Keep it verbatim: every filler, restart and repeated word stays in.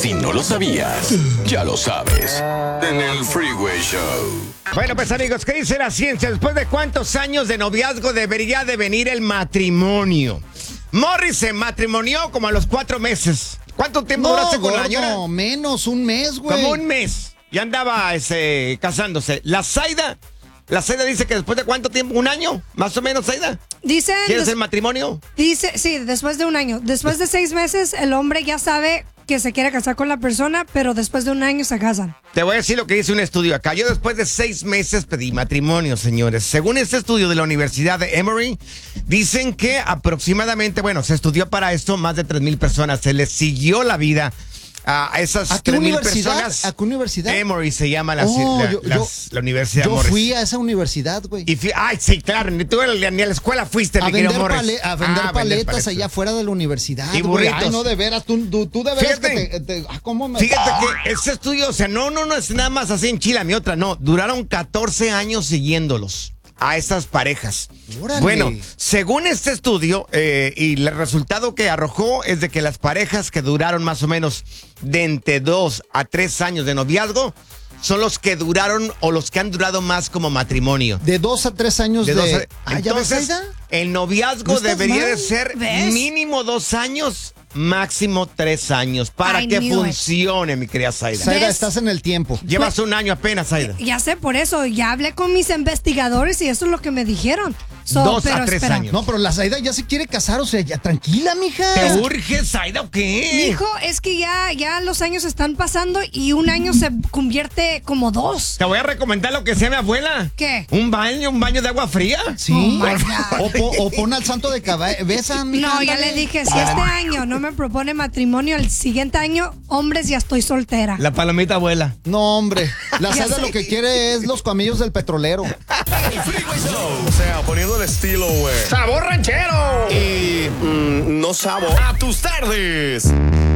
Si no lo sabías, ya lo sabes. En el Freeway Show. Bueno, pues amigos, ¿qué dice la ciencia? ¿Después de cuántos años de noviazgo debería de venir el matrimonio? Morris se matrimonió como a los cuatro meses. ¿Cuánto tiempo No, duraste con gordo, la señora? No, menos, un mes, güey. Como un mes. Ya andaba ese, casándose. La Zaida, la Zaida dice que después de cuánto tiempo, un año, más o menos, Zaida. Dicen. ¿Quieres des- el matrimonio? Dice, sí, después de un año. Después de seis meses, el hombre ya sabe que se quiere casar con la persona, pero después de un año se casan. Te voy a decir lo que dice un estudio acá. Yo después de seis meses pedí matrimonio, señores. Según este estudio de la Universidad de Emory, dicen que aproximadamente, bueno, se estudió para esto más de tres mil personas. Se les siguió la vida a esas ¿A qué tres mil universidad? personas. ¿A qué universidad? Emory se llama la, Oh, la, yo- las- la Universidad Yo Morris. fui a esa universidad, güey. Y fui- ay, sí, claro, ni tú ni a la escuela fuiste, A mi querido vender, Morris. pale- a vender Ah, paletas allá afuera de la universidad. Y güey. burritos. Ay, no, de veras, tú, tú, tú de veras Fíjate. que te, te- ah, ¿cómo me... Fíjate que ese estudio, o sea, no, no, no es nada más así en Chile, mi otra, no. Duraron catorce años siguiéndolos a esas parejas. Órale. Bueno, según este estudio, eh, y el resultado que arrojó es de que las parejas que duraron más o menos de entre dos a tres años de noviazgo son los que duraron o los que han durado más como matrimonio. De dos a tres años de... De dos a- Ah, ¿ya ves, Entonces, Aida? el noviazgo ¿No estás debería mal? de ser ¿Ves? mínimo dos años, máximo tres años, para I que knew it. funcione, mi querida Zaida. Zaida, ¿Ves? estás en el tiempo. Llevas un año apenas, Zaida. Ya sé, por eso, ya hablé con mis investigadores y eso es lo que me dijeron. So, Dos a pero tres espera. años. No, pero la Zaida ya se quiere casar, o sea, ya tranquila, mija. ¿Te urge, Zaida, o qué? Hijo, es que ya, ya los años están pasando y un año se convierte como dos. Te voy a recomendar lo que sea mi abuela. ¿Qué? Un baño, un baño de agua fría. Sí. Oh, my God. o, po- o pon al santo de cabeza, besa, mija. No, ya ándale. le dije, si este año no me propone matrimonio, el siguiente año, hombres, ya estoy soltera. La palomita abuela. No, hombre. La Ya Zaida sé. lo que quiere es los camellos del petrolero. El Freeway Show. O sea, poniendo el estilo, güey. ¡Sabor ranchero! Y mm, no sabo. A tus tardes.